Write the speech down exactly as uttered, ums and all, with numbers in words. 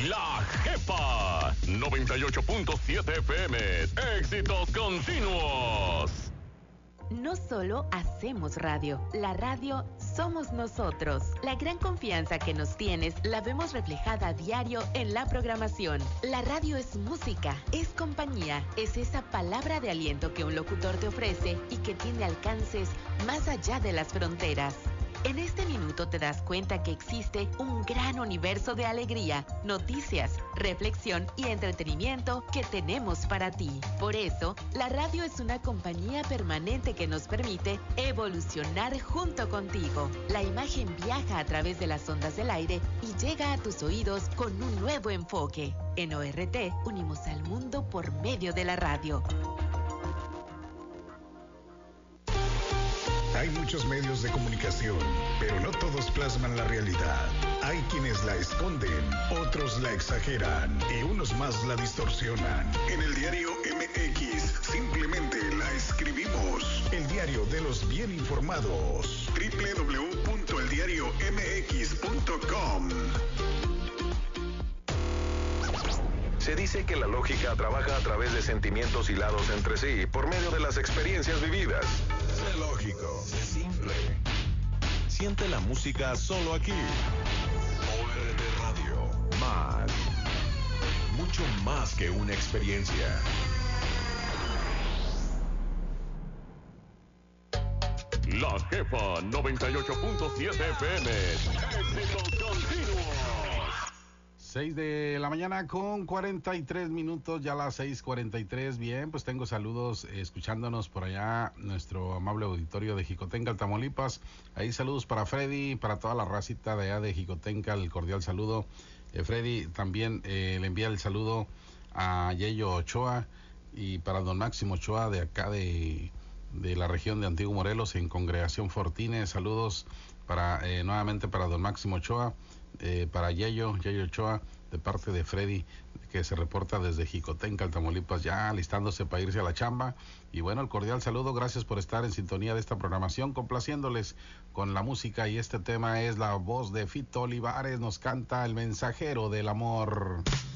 La Jefa noventa y ocho punto siete F M. Éxitos continuos. No solo hacemos radio, la radio somos nosotros. La gran confianza que nos tienes la vemos reflejada a diario en la programación. La radio es música, es compañía, es esa palabra de aliento que un locutor te ofrece y que tiene alcances más allá de las fronteras. En este minuto te das cuenta que existe un gran universo de alegría, noticias, reflexión y entretenimiento que tenemos para ti. Por eso, la radio es una compañía permanente que nos permite evolucionar junto contigo. La imagen viaja a través de las ondas del aire y llega a tus oídos con un nuevo enfoque. En O R T, unimos al mundo por medio de la radio. Hay muchos medios de comunicación, pero no todos plasman la realidad. Hay quienes la esconden, otros la exageran y unos más la distorsionan. En el diario M X simplemente la escribimos. El diario de los bien informados. doble u doble u doble u punto el diario m x punto com. Se dice que la lógica trabaja a través de sentimientos hilados entre sí por medio de las experiencias vividas. Sé lógico, sé simple. Siente la música solo aquí. O R T Radio. Más. Mucho más que una experiencia. La Jefa noventa y ocho punto siete F M. Éxitos continuos. seis de la mañana con cuarenta y tres minutos, ya las seis cuarenta y tres. Bien, pues tengo saludos eh, escuchándonos por allá, nuestro amable auditorio de Jicotenca, Tamaulipas. Ahí saludos para Freddy, para toda la racita de allá de Jicotenca, el cordial saludo. Eh, Freddy también eh, le envía el saludo a Yeyo Ochoa y para don Máximo Ochoa de acá de, de la región de Antiguo Morelos en Congregación Fortines. Saludos para eh, nuevamente para don Máximo Ochoa. Eh, para Yeyo, Yeyo Ochoa, de parte de Freddy, que se reporta desde Jicotenca, Tamaulipas, ya alistándose para irse a la chamba. Y bueno, el cordial saludo, gracias por estar en sintonía de esta programación, complaciéndoles con la música. Y este tema es la voz de Fito Olivares, nos canta El Mensajero del Amor.